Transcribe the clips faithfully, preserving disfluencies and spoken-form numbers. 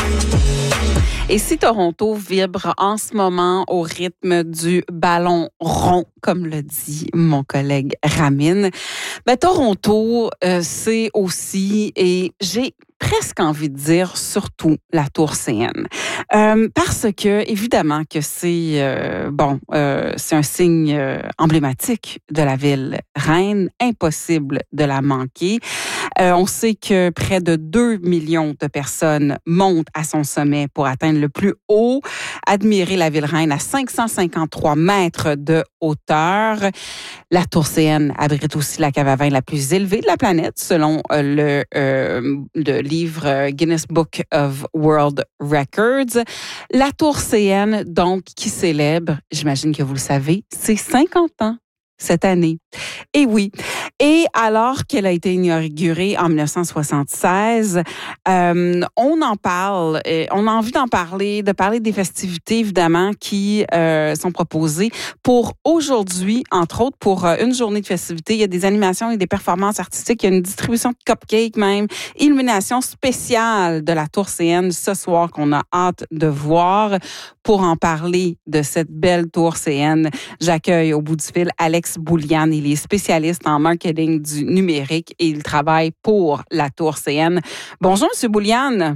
Et si Toronto vibre en ce moment au rythme du ballon rond, comme le dit mon collègue Ramin, ben Toronto, euh, c'est aussi, et j'ai presque envie de dire surtout la Tour C N. Euh, parce que, évidemment, que c'est, euh, bon, euh, c'est un signe euh, emblématique de la ville reine, impossible de la manquer. Euh, on sait que près de deux millions de personnes montent à son sommet pour atteindre le plus haut, admirer la ville reine à cinq cent cinquante-trois mètres de hauteur. La Tour C N abrite aussi la cave à vin la plus élevée de la planète, selon euh, le, euh, le livre Guinness Book of World Records. La Tour C N, donc, qui célèbre, j'imagine que vous le savez, ses cinquante ans cette année. Et oui. Et alors qu'elle a été inaugurée en dix-neuf cent soixante-seize, euh, on en parle, on a envie d'en parler, de parler des festivités, évidemment, qui euh, sont proposées pour aujourd'hui, entre autres, pour une journée de festivités. Il y a des animations et des performances artistiques. Il y a une distribution de cupcakes même, illumination spéciale de la Tour C N ce soir qu'on a hâte de voir. Pour en parler de cette belle Tour C N, j'accueille au bout du fil Alex Boulian. Il est spécialiste en marketing du numérique et il travaille pour la Tour C N. Bonjour, M. Boulian.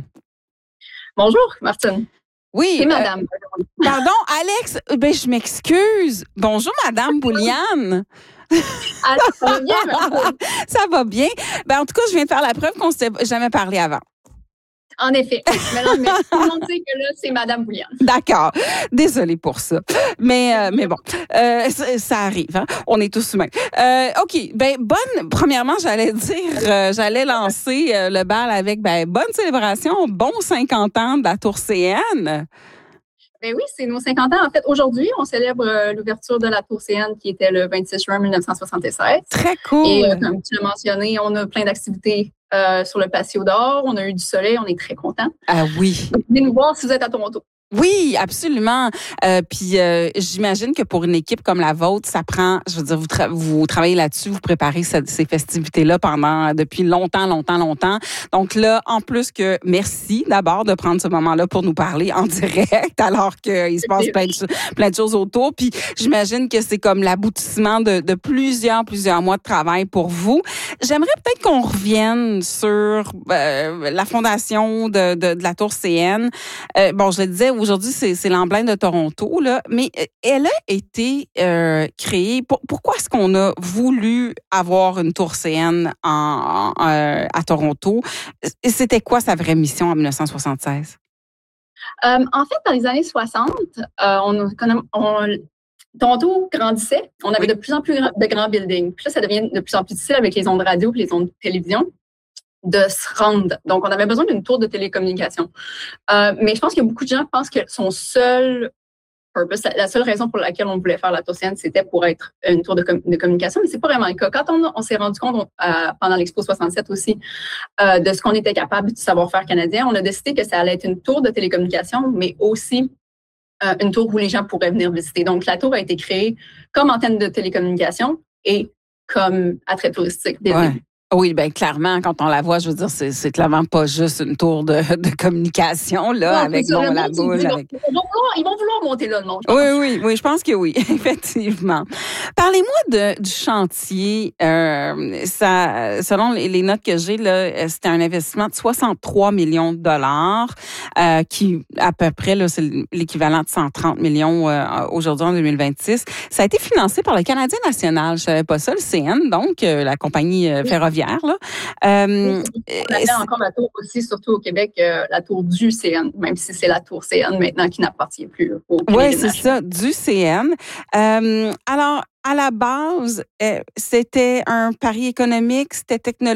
Bonjour, Martine. Oui. C'est madame. Euh, pardon, Alex, ben, je m'excuse. Bonjour, madame Boulian. Ah, ça va bien, Martine? Ça va bien. Ben, en tout cas, je viens de faire la preuve qu'on ne s'était jamais parlé avant. En effet. Mais, non, mais tout le monde sait que là, c'est madame Boulian. D'accord. Désolée pour ça. Mais, euh, mais bon, euh, ça, ça arrive. Hein? On est tous humains. Euh, OK. Ben, bonne, premièrement, j'allais dire, euh, j'allais lancer euh, le bal avec, ben, bonne célébration, bon cinquante ans de la Tour C N. Ben oui, c'est nos cinquante ans. En fait, aujourd'hui, on célèbre euh, l'ouverture de la Tour C N qui était le vingt-six juin dix-neuf cent soixante-seize. Très cool. Et euh, comme tu l'as mentionné, on a plein d'activités euh, sur le patio dehors. On a eu du soleil, on est très contents. Ah oui. Donc, venez nous voir si vous êtes à Toronto. Oui, absolument. Euh, puis euh, j'imagine que pour une équipe comme la vôtre, ça prend, je veux dire, vous, tra- vous travaillez là-dessus, vous préparez ce- ces festivités-là pendant depuis longtemps, longtemps, longtemps. Donc là, en plus que merci d'abord de prendre ce moment-là pour nous parler en direct, alors qu'il se passe plein de, plein de choses autour. Puis j'imagine que c'est comme l'aboutissement de, de plusieurs, plusieurs mois de travail pour vous. J'aimerais peut-être qu'on revienne sur euh, la fondation de, de, de la Tour C N. Euh, bon, je le disais, aujourd'hui, c'est, c'est l'emblème de Toronto, là, mais elle a été euh, créée. Pour, pourquoi est-ce qu'on a voulu avoir une Tour C N en, en, euh, à Toronto? C'était quoi sa vraie mission en dix-neuf cent soixante-seize? Euh, en fait, dans les années soixante, euh, on, on, Toronto grandissait. On avait de plus en plus de grands buildings. Puis là, ça devient de plus en plus difficile avec les ondes radio et les ondes télévision de se rendre. Donc, on avait besoin d'une tour de télécommunication. Euh, mais je pense que beaucoup de gens pensent que son seul purpose, la seule raison pour laquelle on voulait faire la Tour C N, c'était pour être une tour de, com- de communication, mais c'est pas vraiment le cas. Quand on, on s'est rendu compte on, euh, pendant l'Expo soixante-sept aussi euh, de ce qu'on était capable du savoir-faire canadien, on a décidé que ça allait être une tour de télécommunication, mais aussi euh, une tour où les gens pourraient venir visiter. Donc, la tour a été créée comme antenne de télécommunication et comme attrait touristique dès le Ouais. début. Oui, bien, clairement, quand on la voit, je veux dire, c'est, c'est clairement pas juste une tour de, de communication, là, Non, avec ça, bon, le la monde, boule. ils, vont, Avec... ils, vont vouloir, ils vont vouloir monter là, le monde. Je Oui, pense. oui, oui, je pense que oui, effectivement. Parlez-moi de, du chantier. Euh, ça, selon les, les notes que j'ai, là, c'était un investissement de soixante-trois millions de dollars, euh, qui, à peu près, là, c'est l'équivalent de cent trente millions euh, aujourd'hui en deux mille vingt-six. Ça a été financé par le Canadien national. Je savais pas ça, le C N, donc, euh, la compagnie euh, ferroviaire, là. Euh, On appelle encore la tour aussi, surtout au Québec, euh, la tour du C N, même si c'est la tour C N maintenant qui n'appartient plus au Canadien Oui, c'est ça, du C N. Euh, alors, à la base, euh, c'était un pari économique, c'était technologique.